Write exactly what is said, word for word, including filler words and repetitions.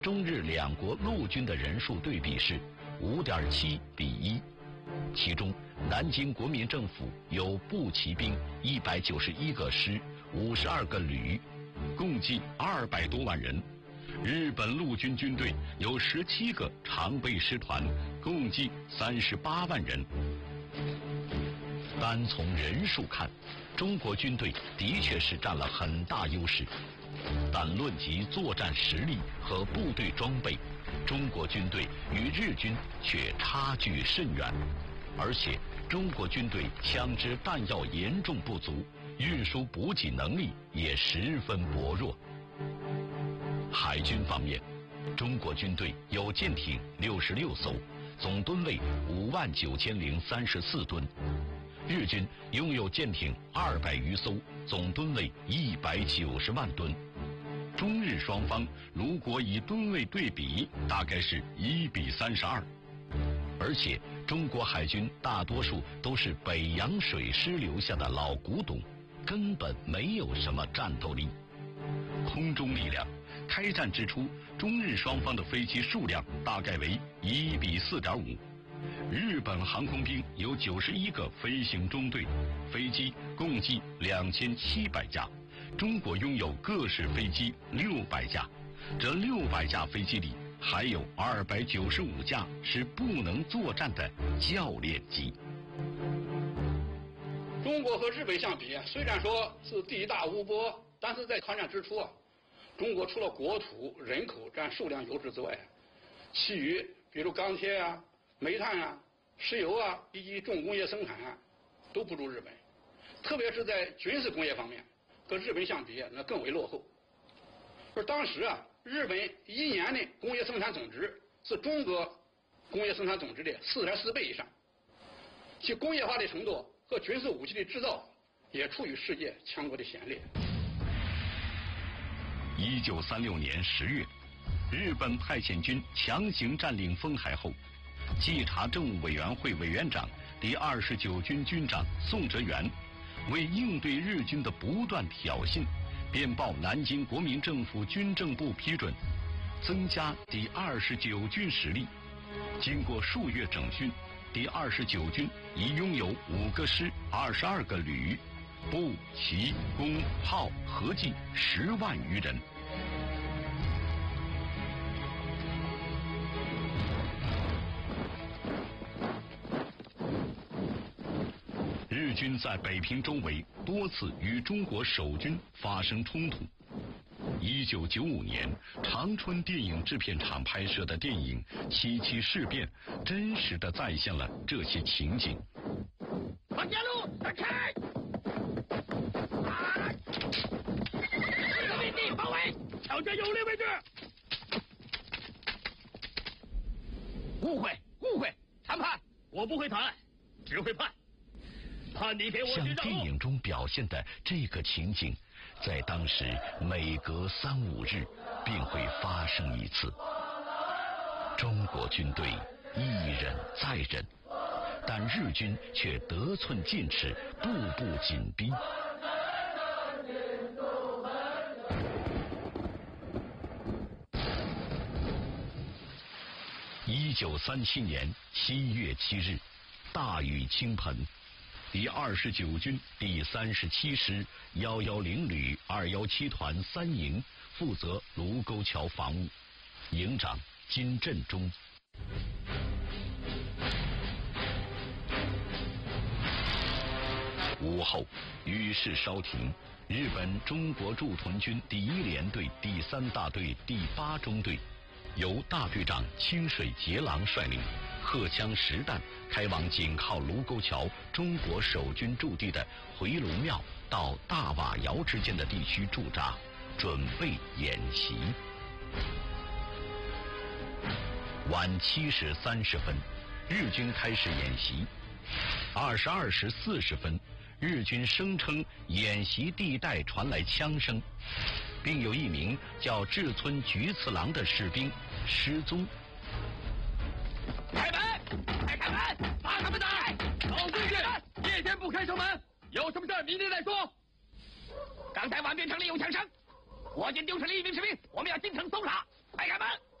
中日两国陆军的人数对比是五点七比一，其中南京国民政府有步骑兵一百九十一个师、五十二个旅，共计二百多万人；日本陆军军队有十七个常备师团，共计三十八万人。单从人数看，中国军队的确是占了很大优势。但论及作战实力和部队装备，中国军队与日军却差距甚远，而且中国军队枪支弹药严重不足，运输补给能力也十分薄弱。海军方面，中国军队有舰艇六十六艘，总吨位五万九千零三十四吨；日军拥有舰艇二百余艘，总吨位一百九十万吨。中日双方如果以吨位对比，大概是一比三十二。而且中国海军大多数都是北洋水师留下的老古董，根本没有什么战斗力。空中力量，开战之初，中日双方的飞机数量大概为一比四点五。日本航空兵有九十一个飞行中队，飞机共计两千七百架。中国拥有各式飞机六百架，这六百架飞机里还有二百九十五架是不能作战的教练机。 中国和日本相比，虽然说是地大物博，但是在抗战之初啊，中国除了国土、人口占数量优势之外，其余比如钢铁啊、煤炭啊、石油啊以及重工业生产啊，都不如日本，特别是在军事工业方面。和日本相比，那更为落后。而当时啊，日本一年的工业生产总值是中国工业生产总值的四点四倍以上，其工业化的程度和军事武器的制造也处于世界强国的先列。 一九三六年十月，日本派遣军强行占领丰海后，稽查政务委员会委员长、第二十九军军长宋哲元为应对日军的不断挑衅，便报南京国民政府军政部批准，增加第二十九军实力。经过数月整训，第二十九军已拥有五个师、二十二个旅，步、骑、弓、炮合计十万余人。日军在北平周围多次与中国守军发生冲突。一九九五年，长春电影制片厂拍摄的电影《七七事变》真实地再现了这些情景。 往前路，打开！啊！原地包围，挑战有利位置。误会，误会，谈判，我不会谈，只会判。判你给我像电影中表现的这个情景，在当时每隔三五日便会发生一次。中国军队一忍再忍，但日军却得寸进尺，步步紧逼。一九三七年七月七日，大雨倾盆。第二十九军第三十七师幺幺零旅二幺七团三营负责卢沟桥防务，营长金振中。午后，雨势稍停，日本中国驻屯军第一联队第三大队第八中队，由大队长清水节郎率领，荷枪实弹开往紧靠卢沟桥中国守军驻地的回龙庙到大瓦窑之间的地区驻扎，准备演习。晚七时三十分，日军开始演习。二十二时四十分，日军声称演习地带传来枪声，并有一名叫志村菊次郎的士兵失踪。 开门！开开门！把他们打！老军士，夜间不开城门，有什么事明天再说。刚才晚边城里有枪声，我军丢失了一名士兵，我们要进城搜查。 快开门！